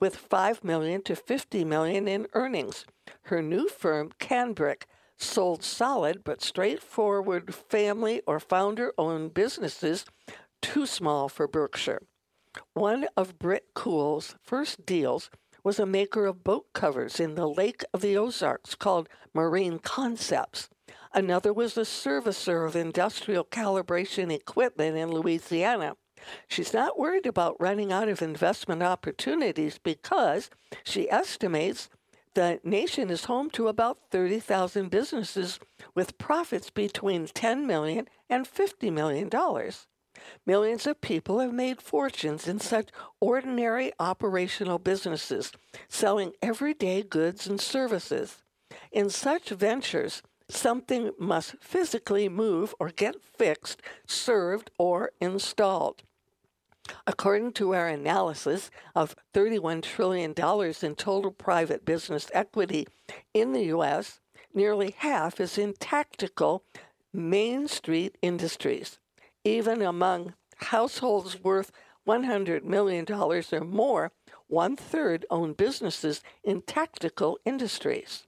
with $5 million to $50 million in earnings. Her new firm, Canbrick, sold solid but straightforward family or founder-owned businesses too small for Berkshire. One of Britt Kuhl's first deals was a maker of boat covers in the Lake of the Ozarks called Marine Concepts. Another was a servicer of industrial calibration equipment in Louisiana. She's not worried about running out of investment opportunities because she estimates the nation is home to about 30,000 businesses with profits between $10 million and $50 million. Millions of people have made fortunes in such ordinary operational businesses, selling everyday goods and services. In such ventures, something must physically move or get fixed, served, or installed. According to our analysis of $31 trillion in total private business equity in the U.S., nearly half is in tactical Main Street industries. Even among households worth $100 million or more, one-third own businesses in tactical industries.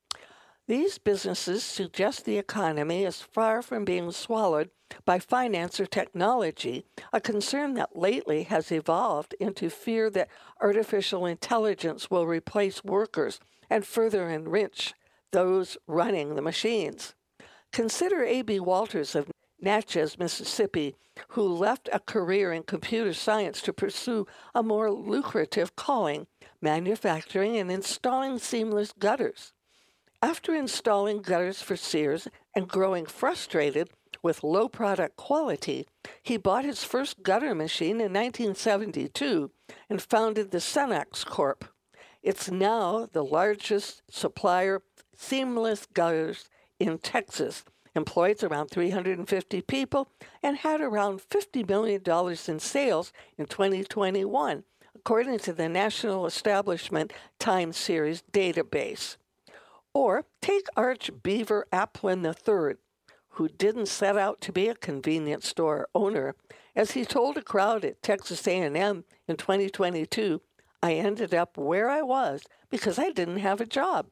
These businesses suggest the economy is far from being swallowed by finance or technology, a concern that lately has evolved into fear that artificial intelligence will replace workers and further enrich those running the machines. Consider A.B. Walters of Natchez, Mississippi, who left a career in computer science to pursue a more lucrative calling, manufacturing and installing seamless gutters. After installing gutters for Sears and growing frustrated with low product quality, he bought his first gutter machine in 1972 and founded the Cenex Corp. It's now the largest supplier of seamless gutters in Texas, employs around 350 people, and had around $50 million in sales in 2021, according to the National Establishment Time Series database. Or take Arch Beaver Applin III, who didn't set out to be a convenience store owner. As he told a crowd at Texas A&M in 2022, I ended up where I was because I didn't have a job.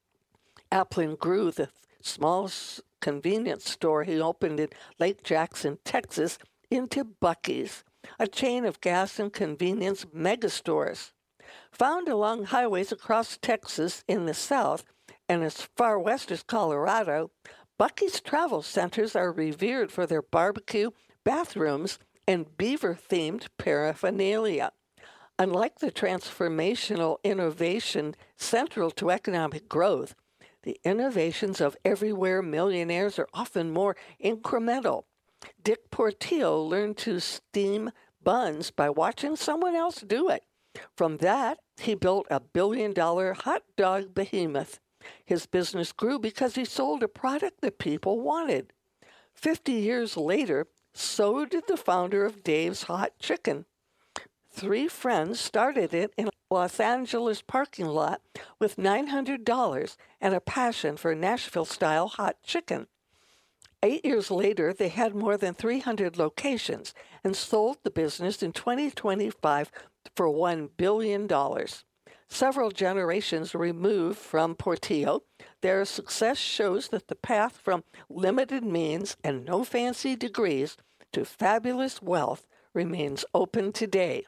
Applin grew the small convenience store he opened in Lake Jackson, Texas, into Buc-ee's, a chain of gas and convenience megastores. Found along highways across Texas in the south and as far west as Colorado, Buc-ee's travel centers are revered for their barbecue, bathrooms, and beaver-themed paraphernalia. Unlike the transformational innovation central to economic growth, the innovations of everywhere millionaires are often more incremental. Dick Portillo learned to steam buns by watching someone else do it. From that, he built a billion-dollar hot dog behemoth. His business grew because he sold a product that people wanted. 50 years later, so did the founder of Dave's Hot Chicken. 3 friends started it in a Los Angeles parking lot with $900 and a passion for Nashville-style hot chicken. 8 years later, they had more than 300 locations and sold the business in 2025 for $1 billion. Several generations removed from Portillo, their success shows that the path from limited means and no fancy degrees to fabulous wealth remains open today.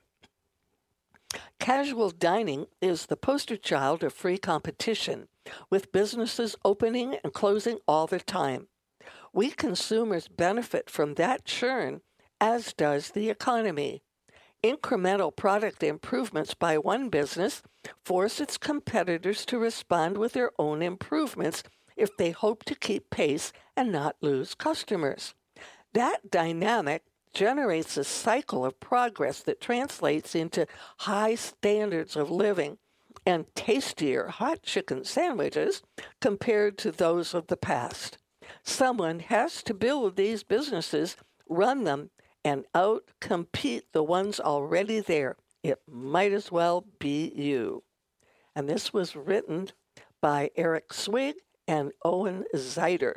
Casual dining is the poster child of free competition, with businesses opening and closing all the time. We consumers benefit from that churn, as does the economy. Incremental product improvements by one business force its competitors to respond with their own improvements if they hope to keep pace and not lose customers. That dynamic generates a cycle of progress that translates into high standards of living and tastier hot chicken sandwiches compared to those of the past. Someone has to build these businesses, run them, and out-compete the ones already there. It might as well be you. And this was written by Eric Swig and Owen Zeider.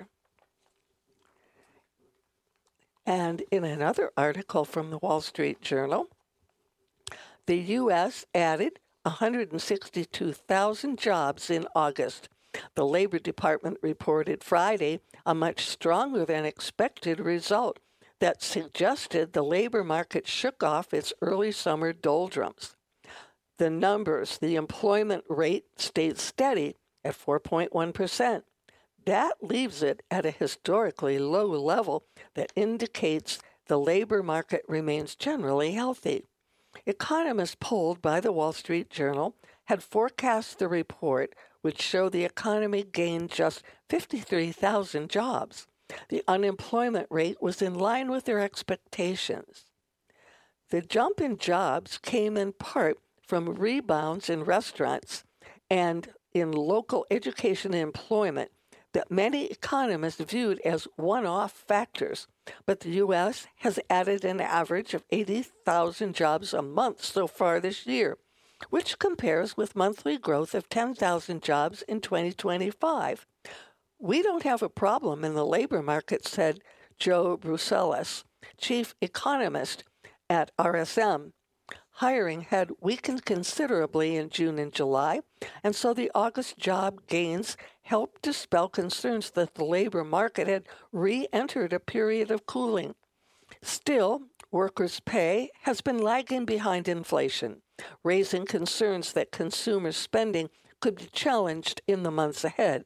And in another article from the Wall Street Journal, the U.S. added 162,000 jobs in August. The Labor Department reported Friday a much stronger than expected result that suggested the labor market shook off its early summer doldrums. The numbers, the employment rate stayed steady at 4.1%. That leaves it at a historically low level that indicates the labor market remains generally healthy. Economists polled by the Wall Street Journal had forecast the report would show the economy gained just 53,000 jobs. The unemployment rate was in line with their expectations. The jump in jobs came in part from rebounds in restaurants and in local education and employment that many economists viewed as one-off factors. But the U.S. has added an average of 80,000 jobs a month so far this year, which compares with monthly growth of 10,000 jobs in 2025. We don't have a problem in the labor market, said Joe Bruselas, chief economist at RSM. Hiring had weakened considerably in June and July, and so the August job gains helped dispel concerns that the labor market had re-entered a period of cooling. Still, workers' pay has been lagging behind inflation, raising concerns that consumer spending could be challenged in the months ahead.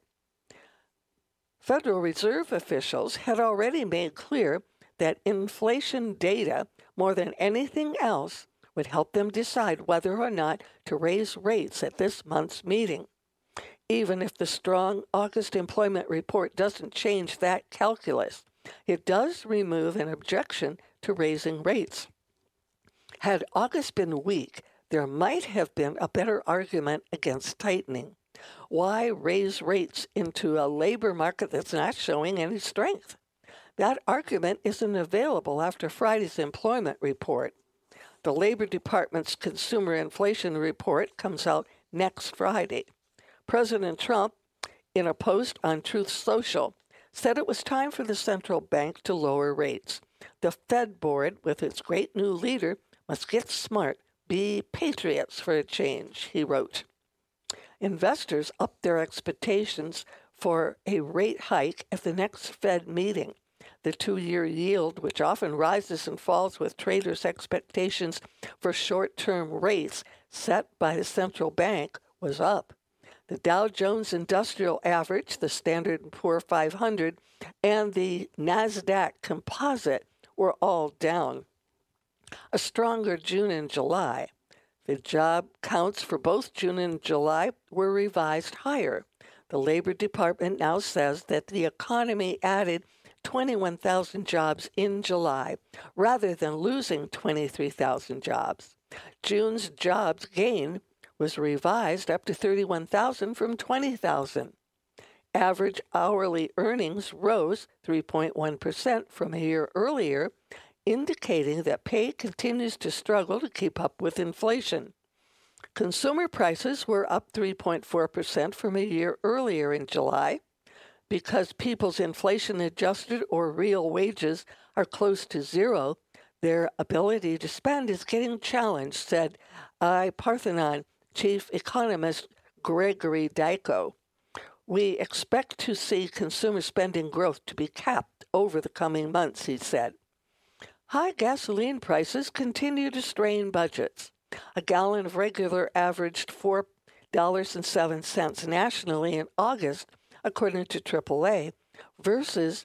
Federal Reserve officials had already made clear that inflation data, more than anything else, would help them decide whether or not to raise rates at this month's meeting. Even if the strong August employment report doesn't change that calculus, it does remove an objection to raising rates. Had August been weak, there might have been a better argument against tightening. Why raise rates into a labor market that's not showing any strength? That argument isn't available after Friday's employment report. The Labor Department's consumer inflation report comes out next Friday. President Trump, in a post on Truth Social, said it was time for the central bank to lower rates. The Fed board, with its great new leader, must get smart, be patriots for a change, he wrote. Investors upped their expectations for a rate hike at the next Fed meeting. The two-year yield, which often rises and falls with traders' expectations for short-term rates set by the central bank, was up. The Dow Jones Industrial Average, the Standard & Poor's 500, and the NASDAQ Composite were all down. A stronger June and July. The job counts for both June and July were revised higher. The Labor Department now says that the economy added 21,000 jobs in July, rather than losing 23,000 jobs. June's jobs gain was revised up to 31,000 from 20,000. Average hourly earnings rose 3.1% from a year earlier, indicating that pay continues to struggle to keep up with inflation. Consumer prices were up 3.4% from a year earlier in July. Because people's inflation-adjusted or real wages are close to zero, their ability to spend is getting challenged, said Parthenon chief economist Gregory Dyko. We expect to see consumer spending growth to be capped over the coming months, he said. High gasoline prices continue to strain budgets. A gallon of regular averaged $4.07 nationally in August, according to AAA, versus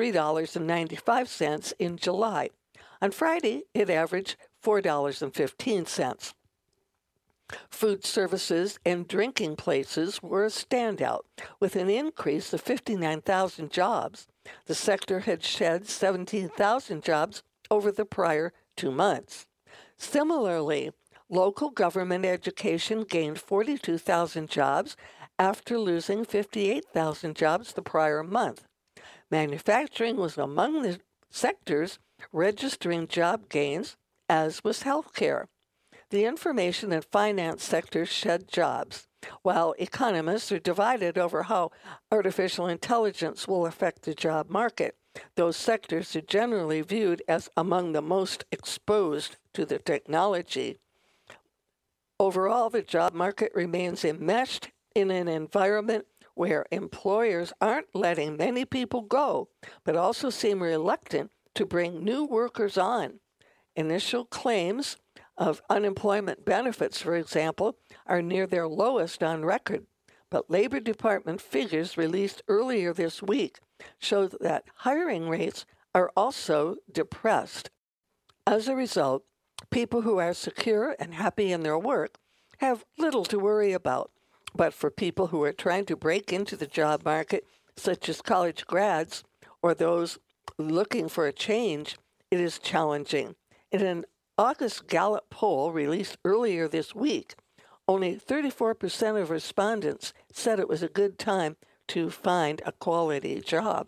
$3.95 in July. On Friday, it averaged $4.15. Food services and drinking places were a standout, with an increase of 59,000 jobs. The sector had shed 17,000 jobs over the prior 2 months. Similarly, local government education gained 42,000 jobs after losing 58,000 jobs the prior month. Manufacturing was among the sectors registering job gains, as was healthcare. The information and finance sectors shed jobs, while economists are divided over how artificial intelligence will affect the job market. Those sectors are generally viewed as among the most exposed to the technology. Overall, the job market remains enmeshed in an environment where employers aren't letting many people go, but also seem reluctant to bring new workers on. Initial claims of unemployment benefits, for example, are near their lowest on record. But Labor Department figures released earlier this week show that hiring rates are also depressed. As a result, people who are secure and happy in their work have little to worry about. But for people who are trying to break into the job market, such as college grads or those looking for a change, it is challenging. In an August Gallup poll released earlier this week, only 34% of respondents said it was a good time to find a quality job.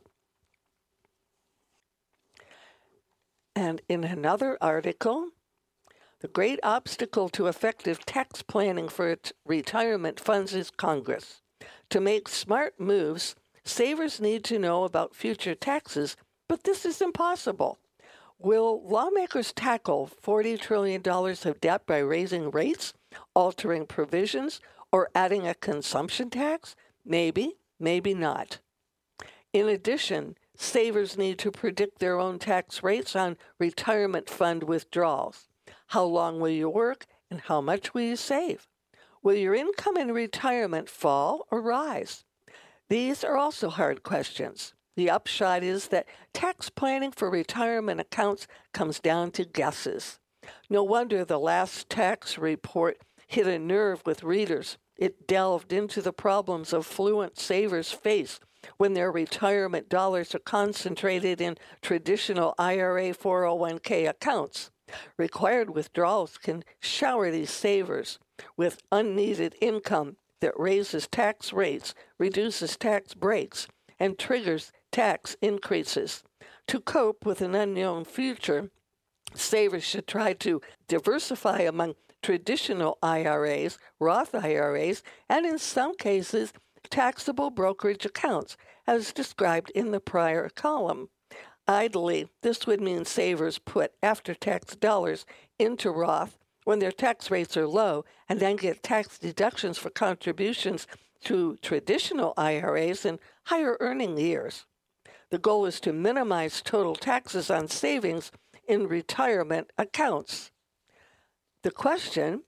And in another article, the great obstacle to effective tax planning for retirement funds is Congress. To make smart moves, savers need to know about future taxes, but this is impossible. Will lawmakers tackle $40 trillion of debt by raising rates, altering provisions, or adding a consumption tax? Maybe, maybe not. In addition, savers need to predict their own tax rates on retirement fund withdrawals. How long will you work, and how much will you save? Will your income in retirement fall or rise? These are also hard questions. The upshot is that tax planning for retirement accounts comes down to guesses. No wonder the last tax report hit a nerve with readers. It delved into the problems affluent savers face when their retirement dollars are concentrated in traditional IRA 401k accounts. Required withdrawals can shower these savers with unneeded income that raises tax rates, reduces tax breaks, and triggers tax increases. To cope with an unknown future, savers should try to diversify among traditional IRAs, Roth IRAs, and in some cases, taxable brokerage accounts, as described in the prior column. Ideally, this would mean savers put after-tax dollars into Roth when their tax rates are low and then get tax deductions for contributions to traditional IRAs in higher earning years. The goal is to minimize total taxes on savings in retirement accounts. The question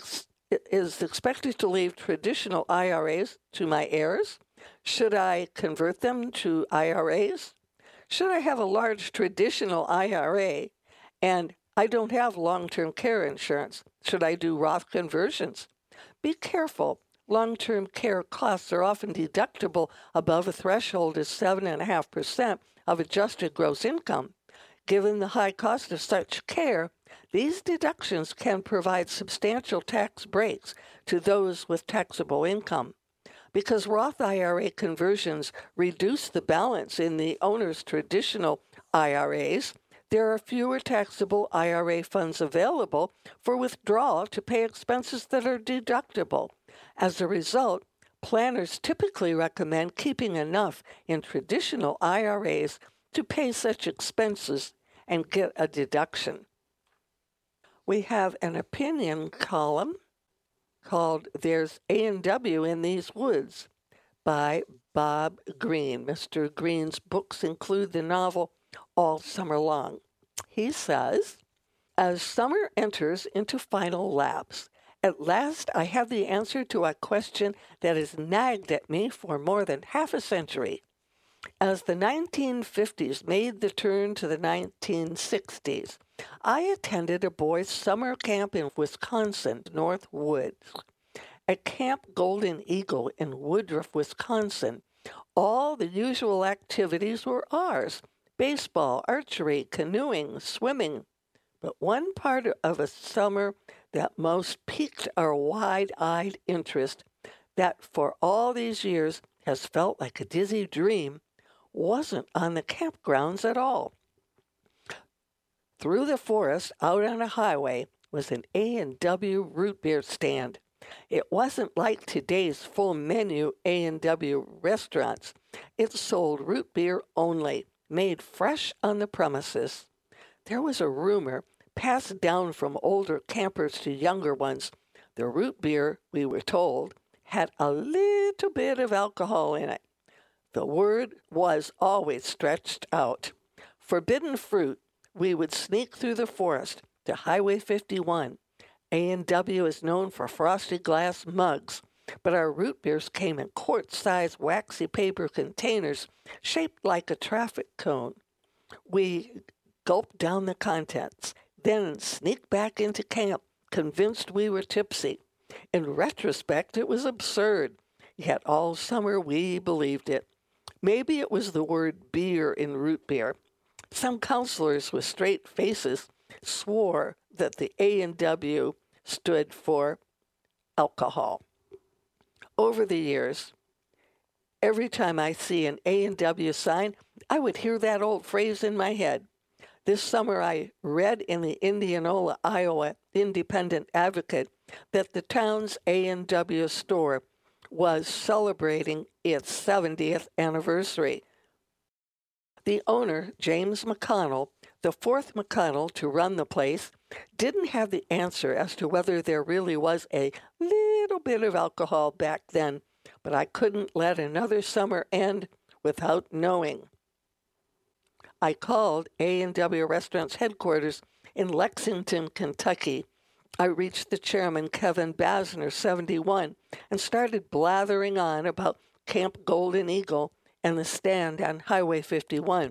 is expected to leave traditional IRAs to my heirs. Should I convert them to IRAs? Should I have a large traditional IRA and I don't have long-term care insurance? Should I do Roth conversions? Be careful. Long-term care costs are often deductible above a threshold of 7.5% of adjusted gross income. Given the high cost of such care, these deductions can provide substantial tax breaks to those with taxable income. Because Roth IRA conversions reduce the balance in the owner's traditional IRAs, there are fewer taxable IRA funds available for withdrawal to pay expenses that are deductible. As a result, planners typically recommend keeping enough in traditional IRAs to pay such expenses and get a deduction. We have an opinion column called There's A&W in These Woods by Bob Greene. Mr. Greene's books include the novel All Summer Long. He says, as summer enters into final lapse, at last I have the answer to a question that has nagged at me for more than half a century. As the 1950s made the turn to the 1960s, I attended a boys' summer camp in Wisconsin, North Woods. At Camp Golden Eagle in Woodruff, Wisconsin, all the usual activities were ours: baseball, archery, canoeing, swimming. But one part of a summer that most piqued our wide-eyed interest, that for all these years has felt like a dizzy dream, wasn't on the campgrounds at all. Through the forest, out on a highway, was an A&W root beer stand. It wasn't like today's full-menu A&W restaurants. It sold root beer only, made fresh on the premises. There was a rumor, passed down from older campers to younger ones, The root beer, we were told, had a little bit of alcohol in it. The word was always stretched out. Forbidden fruit, we would sneak through the forest to Highway 51. A&W is known for frosted glass mugs, but our root beers came in quart-sized waxy paper containers shaped like a traffic cone. We gulped down the contents, then sneaked back into camp, convinced we were tipsy. In retrospect, it was absurd, yet all summer we believed it. Maybe it was the word beer in root beer. Some counselors with straight faces swore that the A&W stood for alcohol. Over the years, every time I see an A&W sign, I would hear that old phrase in my head. This summer I read in the Indianola, Iowa Independent Advocate that the town's A&W store was celebrating its 70th anniversary. The owner, James McConnell, the fourth McConnell to run the place, didn't have the answer as to whether there really was a little bit of alcohol back then, but I couldn't let another summer end without knowing. I called A&W Restaurant's headquarters in Lexington, Kentucky. I reached the chairman, Kevin Basner, 71, and started blathering on about Camp Golden Eagle and the stand on Highway 51.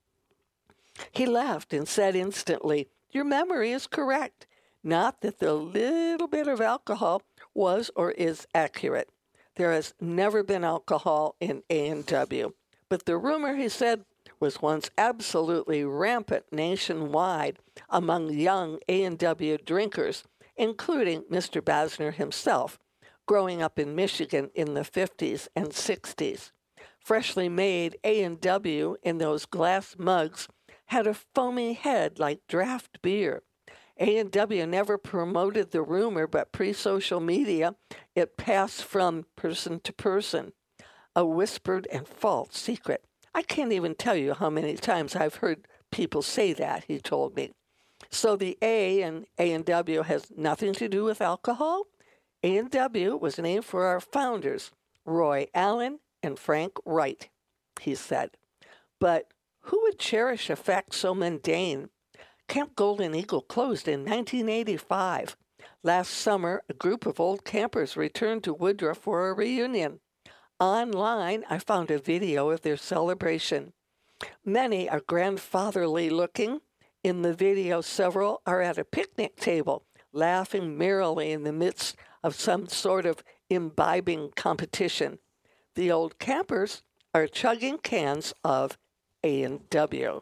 He laughed and said instantly, "Your memory is correct. Not that the little bit of alcohol was or is accurate. There has never been alcohol in A&W. But the rumor," he said, "was once absolutely rampant nationwide among young A&W drinkers, including Mr. Basner himself, growing up in Michigan in the 50s and 60s. Freshly made A&W in those glass mugs had a foamy head like draft beer. A&W never promoted the rumor, but pre-social media, it passed from person to person. A whispered and false secret. I can't even tell you how many times I've heard people say that," he told me. So the A in A&W has nothing to do with alcohol? A&W was named for our founders, Roy Allen and Frank Wright, he said. But who would cherish a fact so mundane? Camp Golden Eagle closed in 1985. Last summer, a group of old campers returned to Woodruff for a reunion. Online, I found a video of their celebration. Many are grandfatherly looking. In the video, several are at a picnic table, laughing merrily in the midst of some sort of imbibing competition. The old campers are chugging cans of A&W.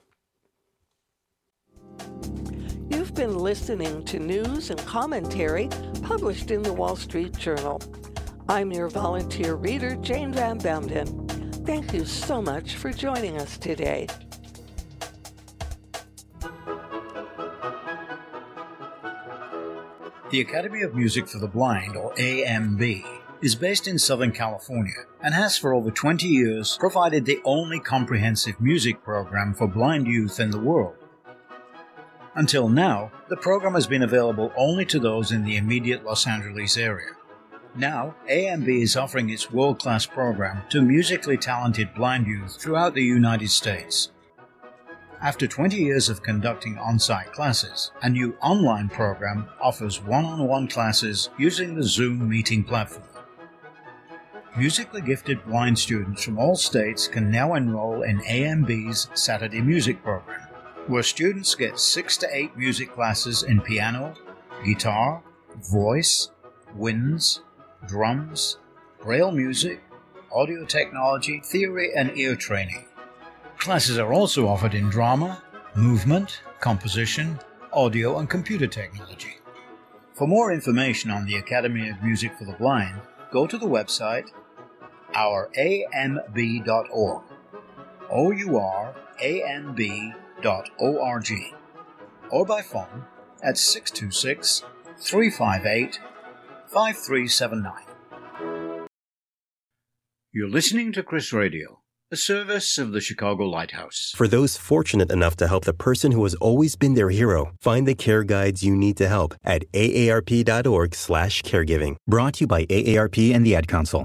You've been listening to news and commentary published in the Wall Street Journal. I'm your volunteer reader, Jane Van Bemden. Thank you so much for joining us today. The Academy of Music for the Blind, or AMB, is based in Southern California and has for over 20 years provided the only comprehensive music program for blind youth in the world. Until now, the program has been available only to those in the immediate Los Angeles area. Now, AMB is offering its world-class program to musically talented blind youth throughout the United States. After 20 years of conducting on-site classes, a new online program offers one-on-one classes using the Zoom meeting platform. Musically gifted blind students from all states can now enroll in AMB's Saturday Music program, where students get 6 to 8 music classes in piano, guitar, voice, winds, drums, braille music, audio technology, theory, and ear training. Classes are also offered in drama, movement, composition, audio, and computer technology. For more information on the Academy of Music for the Blind, go to the website ouramb.org, ouramb.org, or by phone at 626-358-5379. You're listening to Chris Radio. a service of the Chicago Lighthouse. For those fortunate enough to help the person who has always been their hero, find the care guides you need to help at aarp.org/caregiving. Brought to you by AARP and the Ad Council.